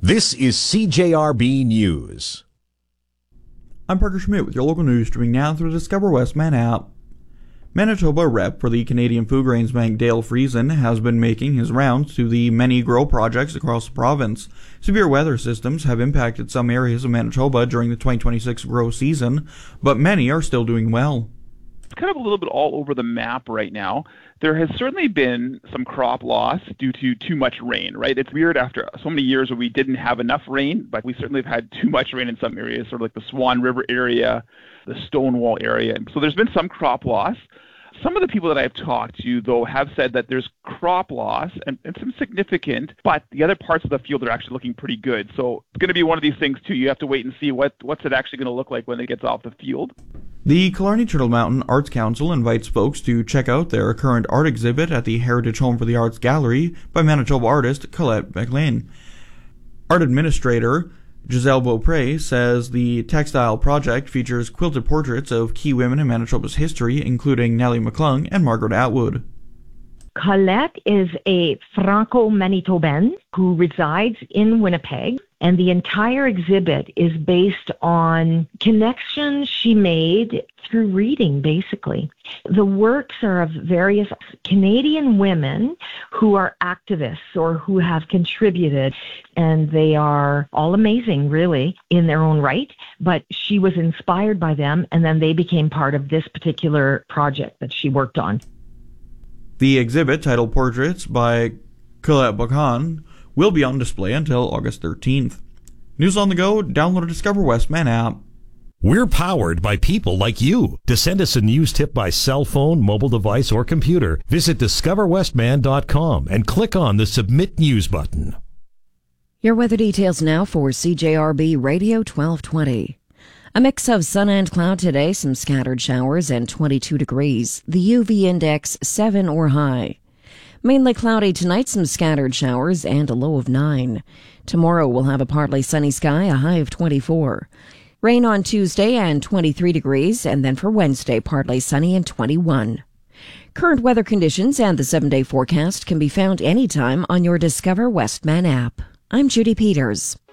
This is CJRB News. I'm Parker Schmidt with your local news, streaming now through the Discover Westman app. Manitoba rep for the Canadian Food Grains Bank Dale Friesen has been making his rounds to the many grow projects across the province. Severe weather systems have impacted some areas of Manitoba during the 2026 grow season, but many are still doing well. It's kind of a little bit all over the map right now. There has certainly been some crop loss due to too much rain, right? It's weird after so many years where we didn't have enough rain, but we certainly have had too much rain in some areas, sort of like the Swan River area, the Stonewall area. So there's been some crop loss. Some of the people that I've talked to, though, have said that there's crop loss and some significant, but the other parts of the field are actually looking pretty good. So it's going to be one of these things, too. You have to wait and see what's it actually going to look like when it gets off the field. The Killarney Turtle Mountain Arts Council invites folks to check out their current art exhibit at the Heritage Home for the Arts Gallery by Manitoba artist Colette McLean. Art administrator Giselle Beaupre says the textile project features quilted portraits of key women in Manitoba's history, including Nellie McClung and Margaret Atwood. Colette is a Franco-Manitoban who resides in Winnipeg, and the entire exhibit is based on connections she made through reading, basically. The works are of various Canadian women who are activists or who have contributed, and they are all amazing, really, in their own right, but she was inspired by them, and then they became part of this particular project that she worked on. The exhibit, titled Portraits by Colette McLean, will be on display until August 13th. News on the go, download a Discover Westman app. We're powered by people like you. To send us a news tip by cell phone, mobile device, or computer, visit discoverwestman.com and click on the Submit News button. Your weather details now for CJRB Radio 1220. A mix of sun and cloud today, some scattered showers, and 22 degrees. The UV index 7 or high. Mainly cloudy tonight, some scattered showers, and a low of 9. Tomorrow we'll have a partly sunny sky, a high of 24. Rain on Tuesday and 23 degrees, and then for Wednesday, partly sunny and 21. Current weather conditions and the 7-day forecast can be found anytime on your Discover Westman app. I'm Judy Peters.